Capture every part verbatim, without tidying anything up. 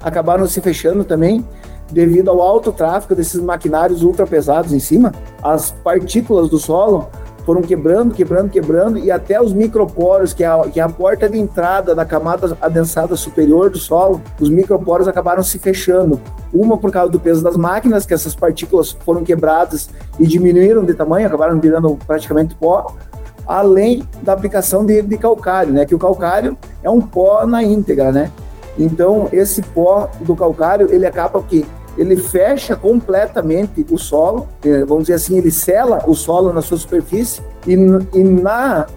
acabaram se fechando também devido ao alto tráfego desses maquinários ultra pesados em cima. As partículas do solo foram quebrando, quebrando, quebrando, e até os microporos, que é a, que é a porta de entrada da camada adensada superior do solo, os microporos acabaram se fechando. Uma por causa do peso das máquinas, que essas partículas foram quebradas e diminuíram de tamanho, acabaram virando praticamente pó, além da aplicação de, de calcário, né? Que o calcário é um pó na íntegra, né? Então, esse pó do calcário, ele acaba que ele fecha completamente o solo, vamos dizer assim, ele sela o solo na sua superfície, e, e na,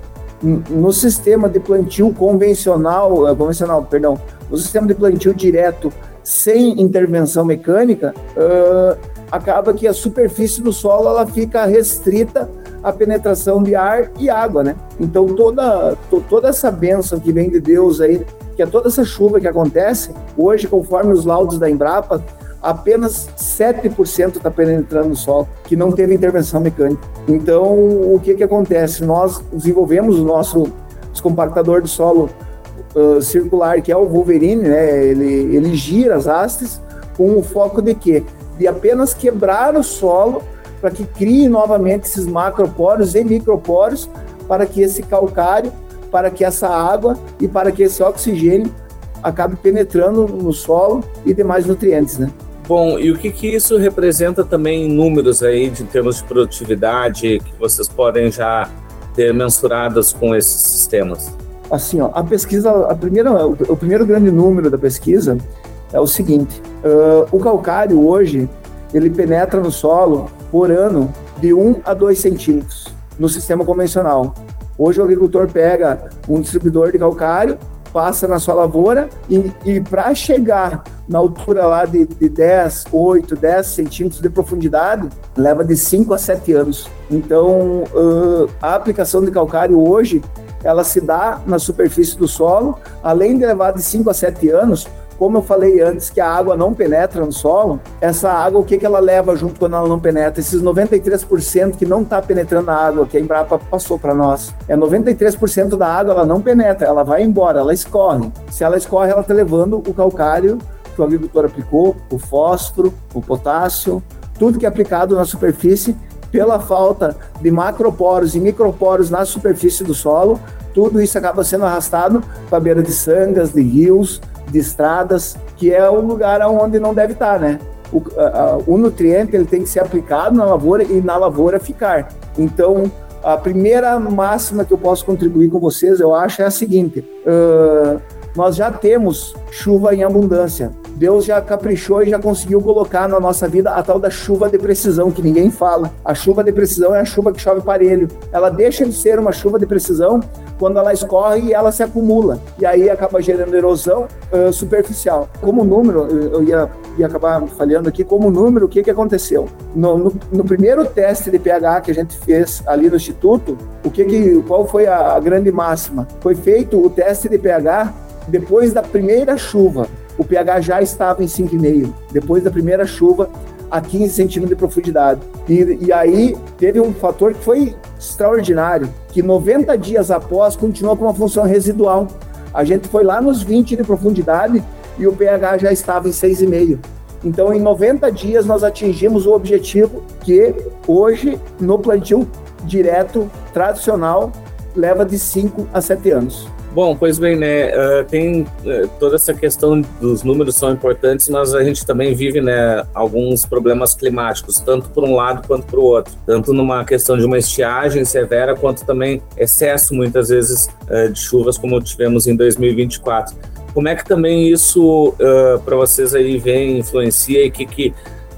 no sistema de plantio convencional, convencional, perdão, no sistema de plantio direto, sem intervenção mecânica, uh, acaba que a superfície do solo ela fica restrita à penetração de ar e água, né? Então, toda, to, toda essa bênção que vem de Deus aí, que é toda essa chuva que acontece, hoje, conforme os laudos da Embrapa, apenas sete por cento está penetrando no solo, que não teve intervenção mecânica. Então, o que que acontece? Nós desenvolvemos o nosso descompactador de solo uh, circular, que é o Wolverine, né? Ele, ele gira as hastes com o foco de quê? De apenas quebrar o solo para que crie novamente esses macroporos e microporos, para que esse calcário, para que essa água e para que esse oxigênio acabe penetrando no solo e demais nutrientes, né? Bom, e o que que isso representa também em números aí, de termos de produtividade, que vocês podem já ter mensuradas com esses sistemas? Assim, ó, a pesquisa, a primeira, o primeiro grande número da pesquisa é o seguinte: uh, o calcário hoje, ele penetra no solo por ano de um a dois centímetros no sistema convencional. Hoje o agricultor pega um distribuidor de calcário, passa na sua lavoura e, e para chegar na altura lá de, de dez, oito, dez centímetros de profundidade, leva de cinco a sete anos. Então, uh, a aplicação de calcário hoje, ela se dá na superfície do solo, além de levar de cinco a sete anos, como eu falei antes, que a água não penetra no solo, essa água, o que que ela leva junto quando ela não penetra? Esses noventa e três por cento que não está penetrando a água, que a Embrapa passou para nós. É noventa e três por cento da água, ela não penetra, ela vai embora, ela escorre. Se ela escorre, ela está levando o calcário que o agricultor aplicou, o fósforo, o potássio, tudo que é aplicado na superfície, pela falta de macroporos e microporos na superfície do solo, tudo isso acaba sendo arrastado para a beira de sangas, de rios, de estradas, que é o lugar onde não deve estar, né? O, a, o nutriente ele tem que ser aplicado na lavoura e na lavoura ficar. Então, a primeira máxima que eu posso contribuir com vocês, eu acho, é a seguinte: uh, nós já temos chuva em abundância. Deus já caprichou e já conseguiu colocar na nossa vida a tal da chuva de precisão, que ninguém fala. A chuva de precisão é a chuva que chove parelho. Ela deixa de ser uma chuva de precisão quando ela escorre e ela se acumula. E aí acaba gerando erosão uh, superficial. Como número, eu ia, ia acabar falhando aqui, como número, o que, que aconteceu? No, no, no primeiro teste de pH que a gente fez ali no Instituto, o que que, qual foi a, a grande máxima? Foi feito o teste de pH depois da primeira chuva. O pH já estava em cinco vírgula cinco, depois da primeira chuva, a quinze centímetros de profundidade. E, e aí teve um fator que foi extraordinário, que noventa dias após continuou com uma função residual. A gente foi lá nos vinte de profundidade e o pH já estava em seis vírgula cinco. Então, em noventa dias, nós atingimos o objetivo que hoje, no plantio direto, tradicional, leva de cinco a sete anos. Bom, pois bem, né, uh, tem uh, toda essa questão dos números são importantes, mas a gente também vive, né, alguns problemas climáticos, tanto por um lado quanto para o outro, tanto numa questão de uma estiagem severa, quanto também excesso, muitas vezes, uh, de chuvas, como tivemos em dois mil e vinte e quatro. Como é que também isso, uh, para vocês aí, vem, influencia e que, que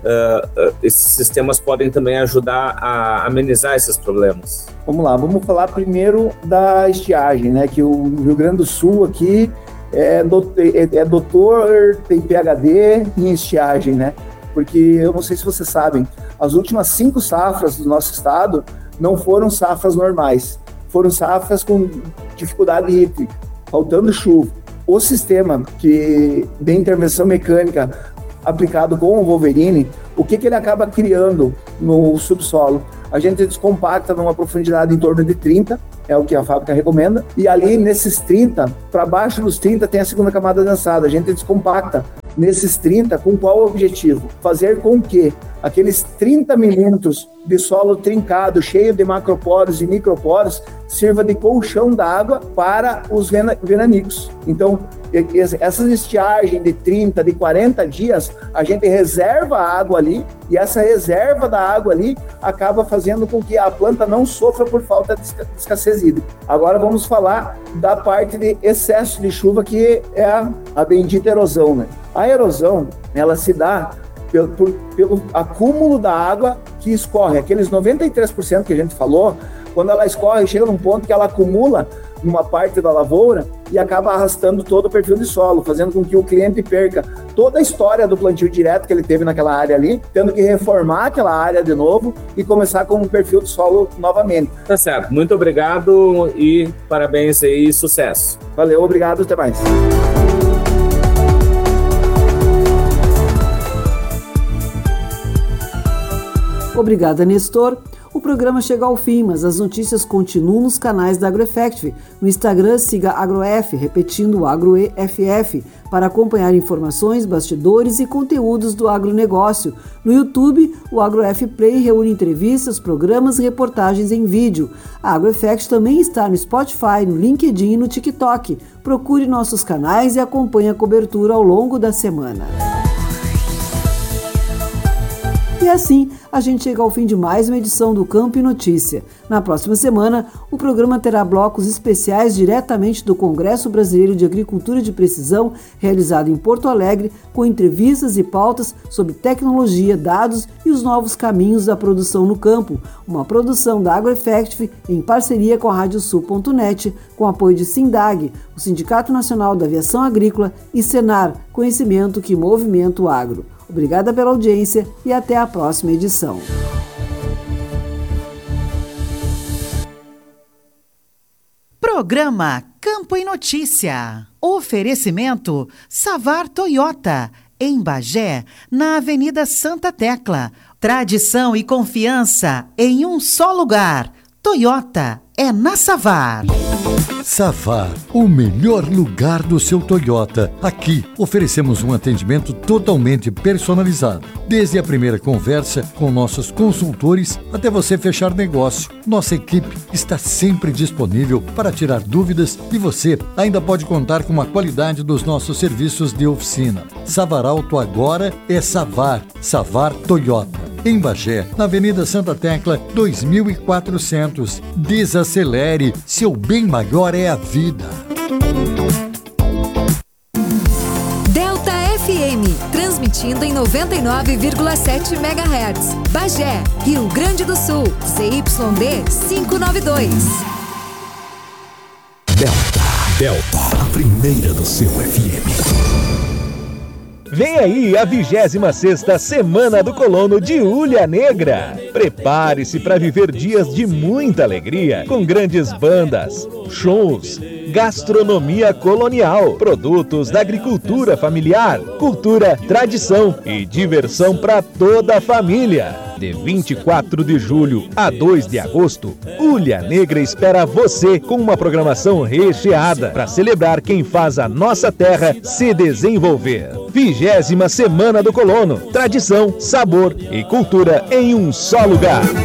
uh, uh, esses sistemas podem também ajudar a amenizar esses problemas? Vamos lá, vamos falar primeiro da estiagem, né? Que o Rio Grande do Sul aqui é, do, é, é doutor, tem P H D em estiagem, né? Porque eu não sei se vocês sabem, as últimas cinco safras do nosso estado não foram safras normais, foram safras com dificuldade hídrica, faltando chuva. O sistema que de intervenção mecânica aplicado com o Wolverine, o que, que ele acaba criando no subsolo? A gente descompacta numa profundidade em torno de trinta, é o que a fábrica recomenda, e ali nesses trinta, para baixo dos trinta tem a segunda camada adensada. A gente descompacta nesses trinta, com qual objetivo? Fazer com que aqueles trinta milímetros de solo trincado, cheio de macroporos e microporos, sirva de colchão d'água para os veranicos. Então, essas estiagens de trinta, de quarenta dias, a gente reserva a água ali, e essa reserva da água ali acaba fazendo com que a planta não sofra por falta de escassez hídrica. Agora vamos falar da parte de excesso de chuva, que é a, a bendita erosão, né? A erosão, ela se dá pelo, por, pelo acúmulo da água que escorre, aqueles noventa e três por cento que a gente falou. Quando ela escorre, chega num ponto que ela acumula numa parte da lavoura e acaba arrastando todo o perfil de solo, fazendo com que o cliente perca toda a história do plantio direto que ele teve naquela área ali, tendo que reformar aquela área de novo e começar com um perfil de solo novamente. Tá certo, muito obrigado e parabéns aí e sucesso. Valeu, obrigado, até mais. Obrigada, Nestor. O programa chega ao fim, mas as notícias continuam nos canais da AgroEffective. No Instagram, siga AgroEff, repetindo AgroEFF, para acompanhar informações, bastidores e conteúdos do agronegócio. No YouTube, o AgroEff Play reúne entrevistas, programas e reportagens em vídeo. A AgroEffect também está no Spotify, no LinkedIn e no TikTok. Procure nossos canais e acompanhe a cobertura ao longo da semana. E assim, a gente chega ao fim de mais uma edição do Campo e Notícia. Na próxima semana, o programa terá blocos especiais diretamente do Congresso Brasileiro de Agricultura de Precisão, realizado em Porto Alegre, com entrevistas e pautas sobre tecnologia, dados e os novos caminhos da produção no campo. Uma produção da AgroEffective em parceria com a Rádio Sul ponto net, com apoio de Sindag, o Sindicato Nacional da Aviação Agrícola, e Senar, conhecimento que movimenta o agro. Obrigada pela audiência e até a próxima edição. Programa Campo e Notícia. Oferecimento Savar Toyota, em Bagé, na Avenida Santa Tecla. Tradição e confiança em um só lugar. Toyota é na Savar. Savar, o melhor lugar do seu Toyota. Aqui oferecemos um atendimento totalmente personalizado. Desde a primeira conversa com nossos consultores até você fechar negócio. Nossa equipe está sempre disponível para tirar dúvidas e você ainda pode contar com a qualidade dos nossos serviços de oficina. Savar Auto agora é Savar. Savar Toyota. Em Bagé, na Avenida Santa Tecla, dois mil e quatrocentos. Desacelere, seu bem maior é a vida. Delta F M, transmitindo em noventa e nove vírgula sete megahertz. Bagé, Rio Grande do Sul, C Y D quinhentos e noventa e dois. Delta, Delta, a primeira do seu F M. Vem aí a vigésima sexta Semana do Colono de Ulha Negra. Prepare-se para viver dias de muita alegria, com grandes bandas, shows, gastronomia colonial, produtos da agricultura familiar, cultura, tradição e diversão para toda a família. De vinte e quatro de julho a dois de agosto, Ulha Negra espera você com uma programação recheada para celebrar quem faz a nossa terra se desenvolver. Vigésima Semana do Colono, tradição, sabor e cultura em um só lugar.